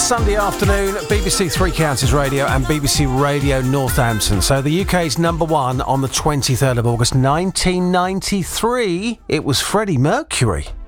Sunday afternoon, BBC Three Counties Radio and BBC Radio Northampton. So the UK's number one on the 23rd of August 1993, it was Freddie Mercury.